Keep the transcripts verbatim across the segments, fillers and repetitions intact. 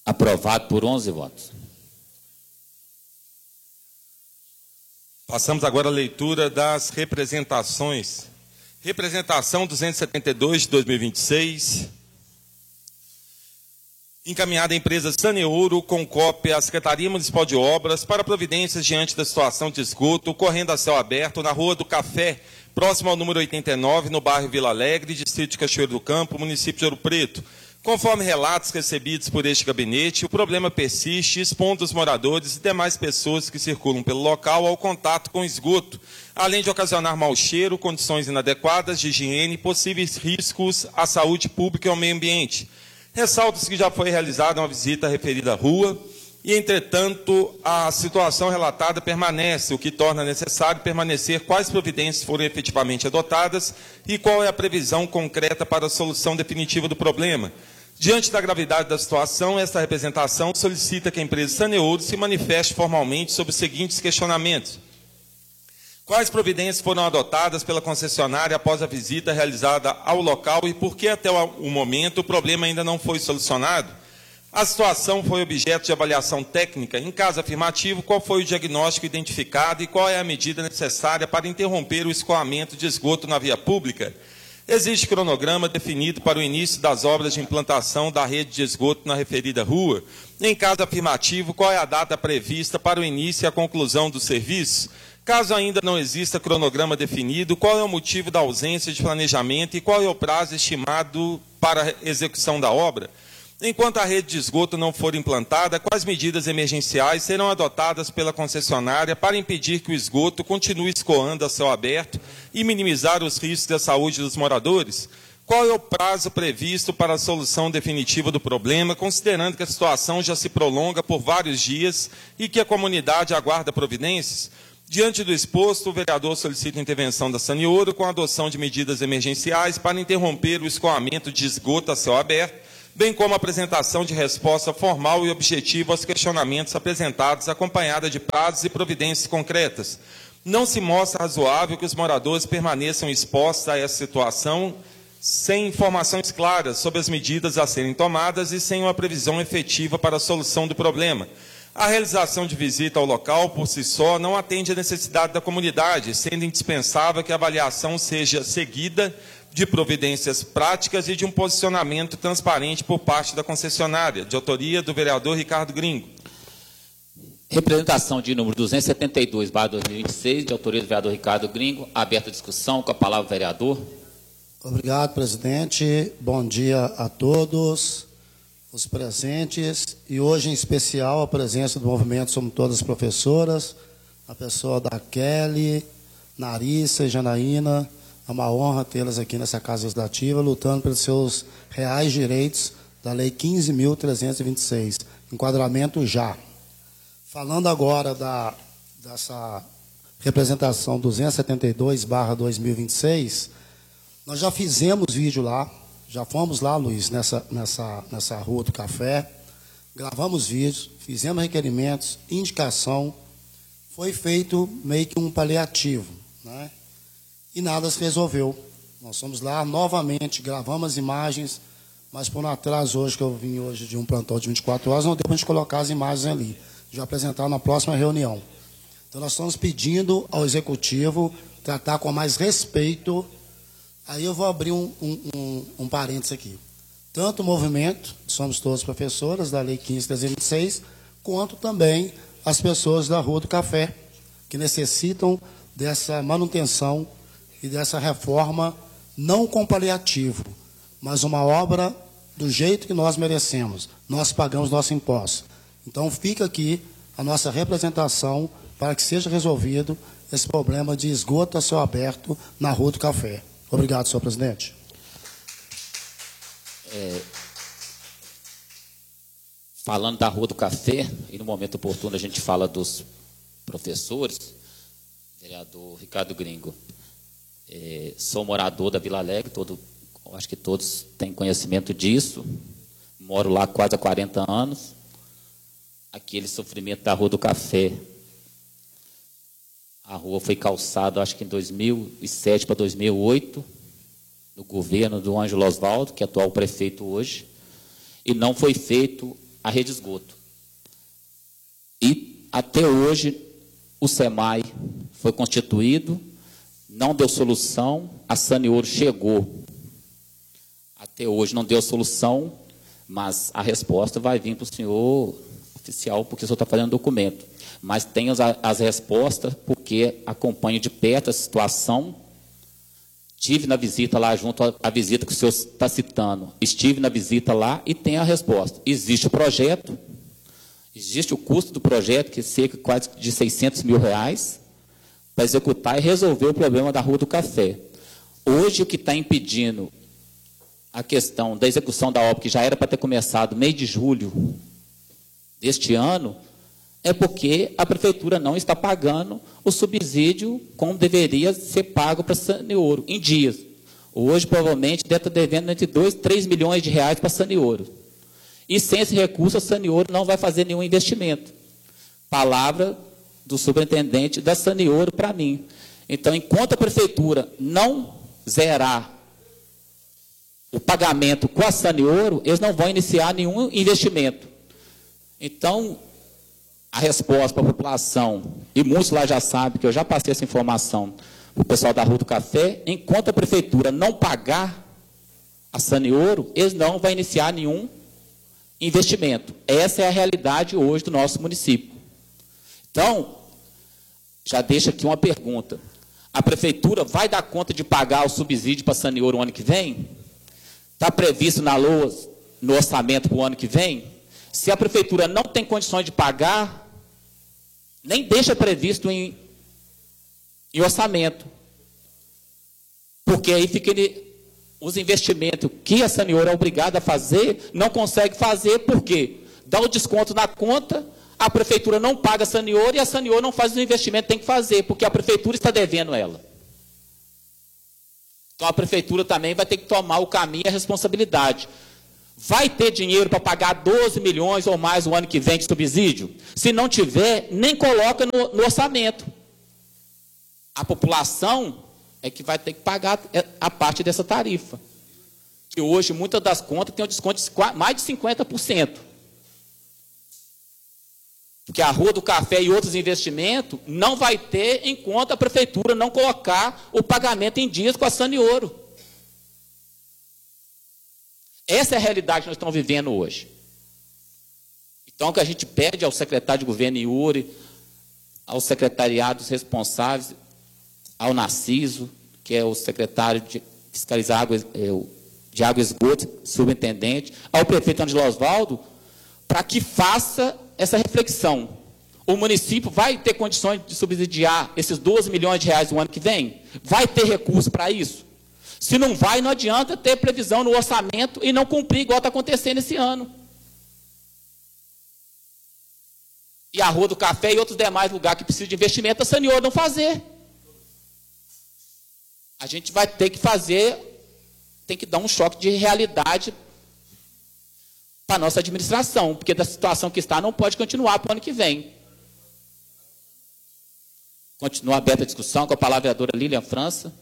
Aprovado por onze votos. Passamos agora à leitura das representações. Representação duzentos e setenta e dois de dois mil e vinte e seis. Encaminhada à empresa Saneouro, com cópia à Secretaria Municipal de Obras, para providências diante da situação de esgoto ocorrendo a céu aberto na Rua do Café, próximo ao número oitenta e nove, no bairro Vila Alegre, distrito de Cachoeiro do Campo, município de Ouro Preto. Conforme relatos recebidos por este gabinete, o problema persiste, expondo os moradores e demais pessoas que circulam pelo local ao contato com esgoto, além de ocasionar mau cheiro, condições inadequadas de higiene e possíveis riscos à saúde pública e ao meio ambiente. Ressalta-se que já foi realizada uma visita à referida rua e, entretanto, a situação relatada permanece, o que torna necessário permanecer quais providências foram efetivamente adotadas e qual é a previsão concreta para a solução definitiva do problema. Diante da gravidade da situação, esta representação solicita que a empresa Saneouro se manifeste formalmente sobre os seguintes questionamentos. Quais providências foram adotadas pela concessionária após a visita realizada ao local e por que até o momento o problema ainda não foi solucionado? A situação foi objeto de avaliação técnica. Em caso afirmativo, qual foi o diagnóstico identificado e qual é a medida necessária para interromper o escoamento de esgoto na via pública? Existe cronograma definido para o início das obras de implantação da rede de esgoto na referida rua? Em caso afirmativo, qual é a data prevista para o início e a conclusão do serviço? Caso ainda não exista cronograma definido, qual é o motivo da ausência de planejamento e qual é o prazo estimado para a execução da obra? Enquanto a rede de esgoto não for implantada, quais medidas emergenciais serão adotadas pela concessionária para impedir que o esgoto continue escoando a céu aberto e minimizar os riscos da saúde dos moradores? Qual é o prazo previsto para a solução definitiva do problema, considerando que a situação já se prolonga por vários dias e que a comunidade aguarda providências? Diante do exposto, o vereador solicita a intervenção da Saneouro com a adoção de medidas emergenciais para interromper o escoamento de esgoto a céu aberto, bem como a apresentação de resposta formal e objetiva aos questionamentos apresentados, acompanhada de prazos e providências concretas. Não se mostra razoável que os moradores permaneçam expostos a essa situação sem informações claras sobre as medidas a serem tomadas e sem uma previsão efetiva para a solução do problema. A realização de visita ao local, por si só, não atende à necessidade da comunidade, sendo indispensável que a avaliação seja seguida de providências práticas e de um posicionamento transparente por parte da concessionária, de autoria do vereador Ricardo Gringo. Representação de número duzentos e setenta e dois, barra dois mil e vinte e seis, de autoria do vereador Ricardo Gringo. Aberta a discussão, com a palavra o vereador. Obrigado, presidente. Bom dia a todos os presentes e hoje em especial a presença do movimento Somos Todas Professoras, a pessoa da Kelly, Narissa e Janaína. É uma honra tê-las aqui nessa Casa Legislativa, lutando pelos seus reais direitos da Lei quinze mil trezentos e vinte e seis. Enquadramento já. Falando agora da, dessa representação duzentos e setenta e dois, barra dois mil e vinte e seis, nós já fizemos vídeo lá, já fomos lá, Luiz, nessa, nessa, nessa Rua do Café, gravamos vídeos, fizemos requerimentos, indicação, foi feito meio que um paliativo, né? E nada se resolveu. Nós fomos lá novamente, gravamos as imagens, mas por um atraso hoje, que eu vim hoje de um plantão de vinte e quatro horas, não deu para a gente colocar as imagens ali. Já apresentar na próxima reunião. Então nós estamos pedindo ao Executivo tratar com mais respeito. Aí eu vou abrir um, um, um, um parênteses aqui. Tanto o movimento, somos todos professoras da Lei quinze mil trezentos e vinte e seis, quanto também as pessoas da Rua do Café, que necessitam dessa manutenção e dessa reforma, não com paliativo, mas uma obra do jeito que nós merecemos. Nós pagamos nosso imposto. Então fica aqui a nossa representação para que seja resolvido esse problema de esgoto a céu aberto na Rua do Café. Obrigado, senhor presidente. É, falando da Rua do Café, e no momento oportuno a gente fala dos professores, vereador Ricardo Gringo, é, sou morador da Vila Alegre, todo, acho que todos têm conhecimento disso, moro lá há quase há quarenta anos, aquele sofrimento da Rua do Café. A rua foi calçada, acho que em dois mil e sete para dois mil e oito, no governo do Ângelo Osvaldo, que é atual prefeito hoje, e não foi feito a rede de esgoto. E até hoje o SEMAI foi constituído, não deu solução, a Saneouro chegou. Até hoje não deu solução, mas a resposta vai vir para o senhor oficial, porque o senhor está fazendo documento. Mas tem as, as respostas, porque acompanho de perto a situação. Estive na visita lá, junto à, à visita que o senhor está citando. Estive na visita lá e tem a resposta. Existe o projeto, existe o custo do projeto, que é cerca quase de seiscentos mil reais, para executar e resolver o problema da Rua do Café. Hoje, o que está impedindo a questão da execução da obra, que já era para ter começado no mês de julho deste ano, é porque a prefeitura não está pagando o subsídio como deveria ser pago para Saneouro, em dias. Hoje, provavelmente, deve estar devendo entre dois, três milhões de reais para Saneouro. E sem esse recurso, a Saneouro não vai fazer nenhum investimento. Palavra do superintendente da Saneouro para mim. Então, enquanto a prefeitura não zerar o pagamento com a Saneouro, eles não vão iniciar nenhum investimento. Então, a resposta para a população, e muitos lá já sabem, que eu já passei essa informação para o pessoal da Rua do Café, enquanto a prefeitura não pagar a Saneouro, eles não vão iniciar nenhum investimento. Essa é a realidade hoje do nosso município. Então, já deixo aqui uma pergunta. A prefeitura vai dar conta de pagar o subsídio para a Saneouro o ano que vem? Está previsto na L O A S, no orçamento para o ano que vem? Se a prefeitura não tem condições de pagar, nem deixa previsto em, em orçamento. Porque aí fica ele, os investimentos que a Saneouro é obrigada a fazer, não consegue fazer, porque dá o desconto na conta, a prefeitura não paga a Saneouro e a Saneouro não faz o investimento que tem que fazer, porque a prefeitura está devendo ela. Então a prefeitura também vai ter que tomar o caminho e a responsabilidade. Vai ter dinheiro para pagar doze milhões ou mais o ano que vem de subsídio? Se não tiver, nem coloca no, no orçamento. A população é que vai ter que pagar a parte dessa tarifa. Que hoje, muitas das contas têm um desconto de mais de cinquenta por cento. Porque a Rua do Café e outros investimentos não vai ter enquanto a prefeitura não colocar o pagamento em dias com a Saneouro. Essa é a realidade que nós estamos vivendo hoje. Então, o que a gente pede ao secretário de governo Yuri, aos secretariados responsáveis, ao Narciso, que é o secretário de fiscalizar água, de água e esgoto, subintendente, ao prefeito Ângelo Osvaldo, para que faça essa reflexão. O município vai ter condições de subsidiar esses doze milhões de reais no ano que vem? Vai ter recurso para isso? Se não vai, não adianta ter previsão no orçamento e não cumprir igual está acontecendo esse ano. E a Rua do Café e outros demais lugares que precisam de investimento, a Saneouro não fazer. A gente vai ter que fazer, tem que dar um choque de realidade para a nossa administração, porque da situação que está não pode continuar para o ano que vem. Continua aberta a discussão com a palavra a vereadora Lilian França.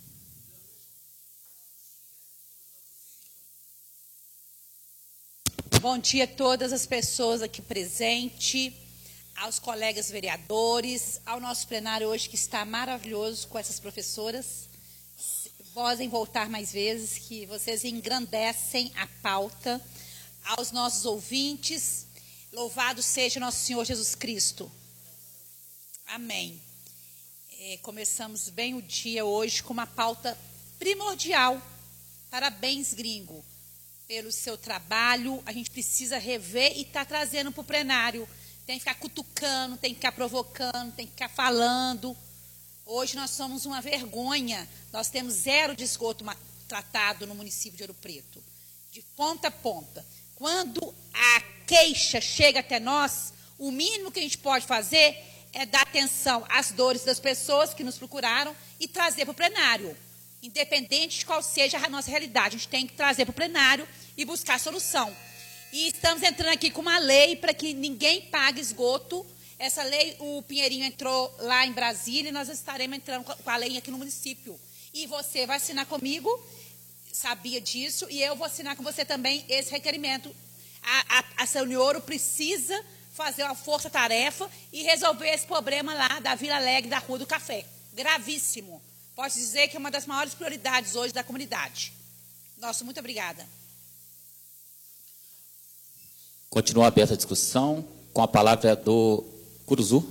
Bom dia a todas as pessoas aqui presentes, aos colegas vereadores, ao nosso plenário hoje que está maravilhoso com essas professoras. Podem voltar mais vezes, que vocês engrandecem a pauta. Aos nossos ouvintes, louvado seja nosso Senhor Jesus Cristo. Amém. É, começamos bem o dia hoje com uma pauta primordial. Parabéns, gringo, pelo seu trabalho. A gente precisa rever e está trazendo para o plenário. Tem que ficar cutucando, tem que ficar provocando, tem que ficar falando. Hoje nós somos uma vergonha. Nós temos zero de esgoto tratado no município de Ouro Preto, de ponta a ponta. Quando a queixa chega até nós, o mínimo que a gente pode fazer é dar atenção às dores das pessoas que nos procuraram e trazer para o plenário. Independente de qual seja a nossa realidade, a gente tem que trazer para o plenário e buscar solução. E estamos entrando aqui com uma lei para que ninguém pague esgoto. Essa lei, o Pinheirinho entrou lá em Brasília e nós estaremos entrando com a lei aqui no município. E você vai assinar comigo, sabia disso, e eu vou assinar com você também esse requerimento. A, a, a Sanioro precisa fazer uma força-tarefa e resolver esse problema lá da Vila Alegre, da Rua do Café. Gravíssimo. Pode dizer que é uma das maiores prioridades hoje da comunidade. Nossa, muito obrigada. Continua aberta a discussão. Com a palavra do Curuzu.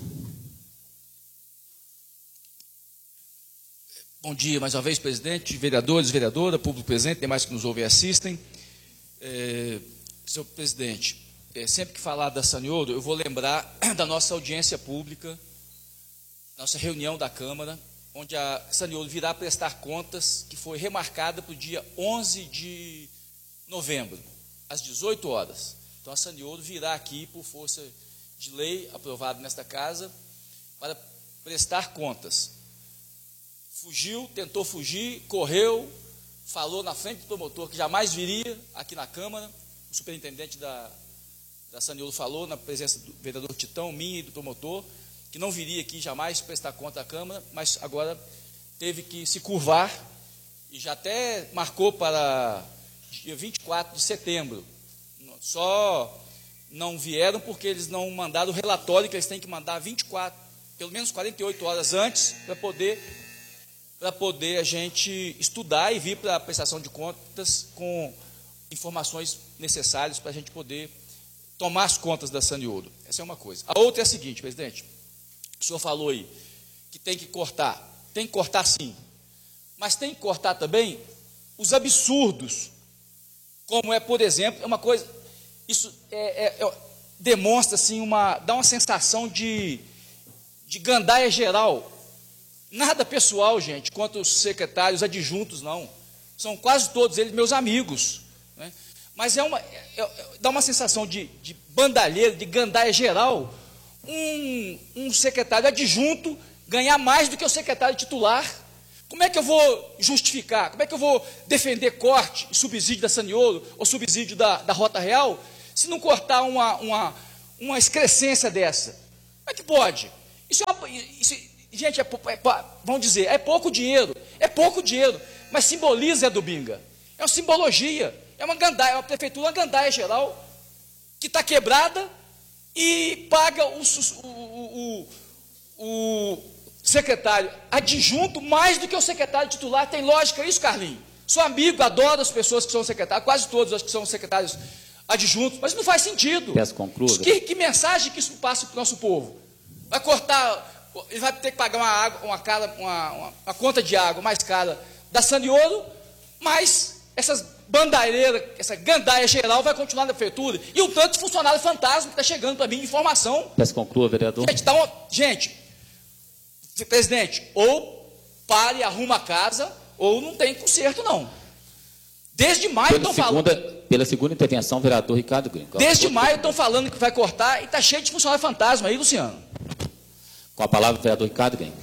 Bom dia, mais uma vez, presidente, vereadores, vereadora, público presente, demais que nos ouvem e assistem. É, senhor presidente, é, sempre que falar da Sanioro, eu vou lembrar da nossa audiência pública, nossa reunião da Câmara, onde a Sanioro virá prestar contas, que foi remarcada para o dia onze de novembro, às dezoito horas. Então, a Sanioro virá aqui, por força de lei aprovada nesta casa, para prestar contas. Fugiu, tentou fugir, correu, falou na frente do promotor que jamais viria aqui na Câmara. O superintendente da, da Sanioro falou, na presença do vereador Titão, minha e do promotor, que não viria aqui jamais prestar conta à Câmara, mas agora teve que se curvar e já até marcou para dia vinte e quatro de setembro. Só não vieram porque eles não mandaram o relatório que eles têm que mandar vinte e quatro, pelo menos quarenta e oito horas antes, para poder, para poder a gente estudar e vir para a prestação de contas com informações necessárias para a gente poder tomar as contas da Sanioro. Essa é uma coisa. A outra é a seguinte, presidente, o senhor falou aí que tem que cortar, tem que cortar sim, mas tem que cortar também os absurdos, como é, por exemplo, é uma coisa... Isso é, é, é, demonstra, assim, uma, dá uma sensação de, de gandaia geral. Nada pessoal, gente, quanto os secretários adjuntos, não. São quase todos eles meus amigos. Né? Mas é uma, é, é, dá uma sensação de, de bandalheiro, de gandaia geral. Um, um secretário adjunto ganhar mais do que o secretário titular. Como é que eu vou justificar? Como é que eu vou defender corte e subsídio da Sanioro ou subsídio da, da Rota Real se não cortar uma, uma, uma excrescência dessa? Como é que pode? Isso é uma, isso, gente, é, é, vamos dizer, é pouco dinheiro, é pouco dinheiro, mas simboliza, Dubinga. É uma simbologia, é uma gandaia, é uma prefeitura, uma gandaia geral, que está quebrada e paga o, o, o, o secretário adjunto mais do que o secretário titular. Tem lógica isso, Carlinhos? Sou amigo, adoro as pessoas que são secretários, quase todos acho que são secretários adjuntos, mas não faz sentido. Peço concluir. Que, que mensagem que isso passa para o nosso povo? Vai cortar, ele vai ter que pagar uma, água, uma, cara, uma, uma, uma conta de água mais cara da Sanioro, mas essas bandalheiras, essa gandaia geral vai continuar na prefeitura. E um tanto de funcionário fantasma que está chegando para mim de informação. Peço concluir, vereador. Gente, tá uma, gente, presidente, ou pare e arruma a casa, ou não tem conserto, não. Desde maio estão falando... Pela segunda intervenção, vereador Ricardo Gringo. Desde maio estão falando que vai cortar e está cheio de funcionário fantasma aí, Luciano. Com a palavra, vereador Ricardo Gringo.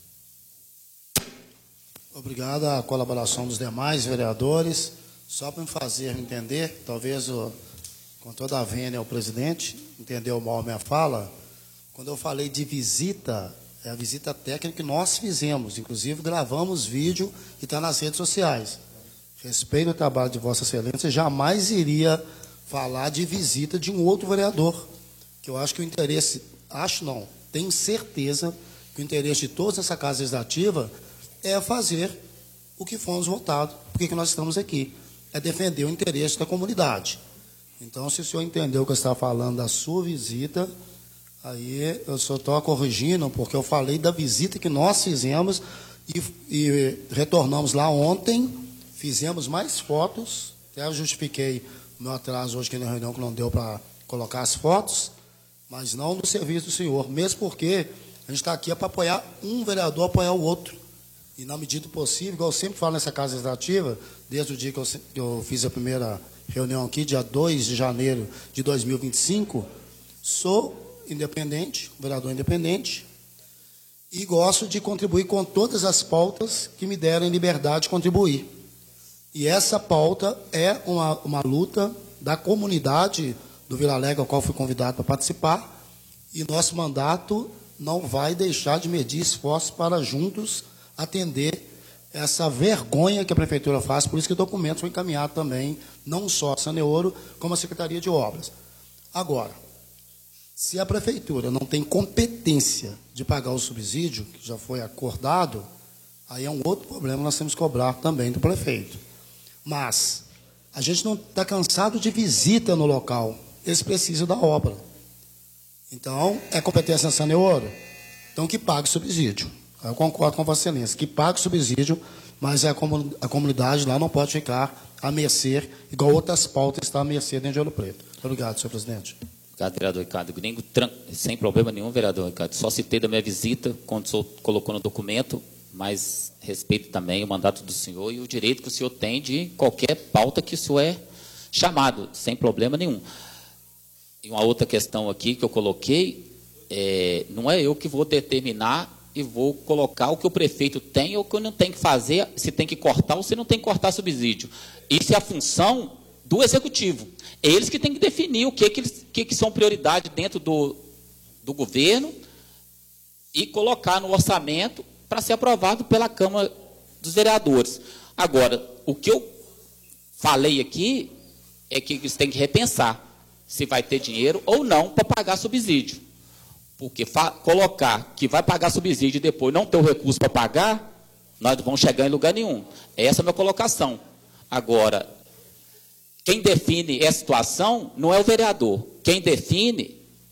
Obrigado à colaboração dos demais vereadores. Só para me fazer entender, talvez o, com toda a vênia ao presidente, entendeu mal a minha fala, quando eu falei de visita, é a visita técnica que nós fizemos, inclusive gravamos vídeo e está nas redes sociais. Respeito o trabalho de Vossa Excelência, jamais iria falar de visita de um outro vereador, que eu acho que o interesse, acho não, tenho certeza que o interesse de todos nessa Casa Legislativa é fazer o que fomos votados, porque que nós estamos aqui, é defender o interesse da comunidade. Então, se o senhor entendeu que eu estava falando da sua visita, aí eu só estou corrigindo, porque eu falei da visita que nós fizemos e, e retornamos lá ontem. Fizemos mais fotos, até eu justifiquei o meu atraso hoje aqui na reunião que não deu para colocar as fotos, mas não no serviço do senhor, mesmo porque a gente está aqui é para apoiar um vereador, apoiar o outro. E na medida do possível, igual eu sempre falo nessa Casa Legislativa, desde o dia que eu, que eu fiz a primeira reunião aqui, dia dois de janeiro de dois mil e vinte e cinco, sou independente, vereador independente, e gosto de contribuir com todas as pautas que me derem liberdade de contribuir. E essa pauta é uma, uma luta da comunidade do Vila Alegre, ao qual fui convidado para participar, e nosso mandato não vai deixar de medir esforços para juntos atender essa vergonha que a Prefeitura faz, por isso que o documento foi encaminhado também não só a Saneouro, como a Secretaria de Obras. Agora, se a Prefeitura não tem competência de pagar o subsídio, que já foi acordado, aí é um outro problema, nós temos que cobrar também do prefeito. Mas a gente não está cansado de visita no local, eles precisam da obra. Então, é competência da Saneouro? Então, que pague o subsídio. Eu concordo com a Vossa Excelência, que pague o subsídio, mas a comunidade lá não pode ficar à mercê, igual outras pautas estão à mercê dentro de Ouro Preto. Obrigado, senhor presidente. Obrigado, vereador Ricardo Gringo. Tran... Sem problema nenhum, vereador Ricardo. Só citei da minha visita, quando o senhor colocou no documento, mas respeito também o mandato do senhor e o direito que o senhor tem de qualquer pauta que o senhor é chamado, sem problema nenhum. E uma outra questão aqui que eu coloquei, é, não é eu que vou determinar e vou colocar o que o prefeito tem ou o que não tem que fazer, se tem que cortar ou se não tem que cortar subsídio. Isso é a função do executivo. É eles que têm que definir o que, que, eles, que, que são prioridade dentro do, do governo e colocar no orçamento para ser aprovado pela Câmara dos Vereadores. Agora, o que eu falei aqui é que eles têm que repensar se vai ter dinheiro ou não para pagar subsídio. Porque colocar que vai pagar subsídio e depois não ter o recurso para pagar, nós não vamos chegar em lugar nenhum. Essa é a minha colocação. Agora, quem define essa situação não é o vereador. Quem define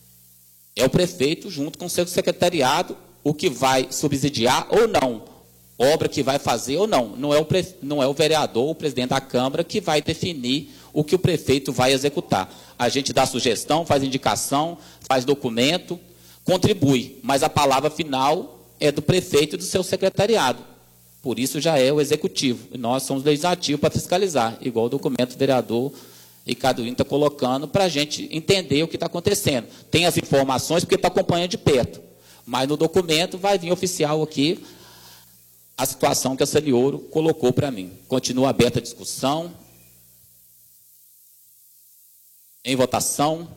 é o prefeito, junto com o seu secretariado, o que vai subsidiar ou não, obra que vai fazer ou não. Não é o, pre... não é o vereador, o presidente da Câmara, que vai definir o que o prefeito vai executar. A gente dá sugestão, faz indicação, faz documento, contribui, mas a palavra final é do prefeito e do seu secretariado. Por isso já é o executivo. E nós somos legislativos para fiscalizar, igual o documento do vereador Ricardo Gringo está colocando, para a gente entender o que está acontecendo. Tem as informações porque está acompanhando de perto. Mas no documento vai vir oficial aqui a situação que a Saneouro colocou para mim. Continua aberta a discussão. Em votação.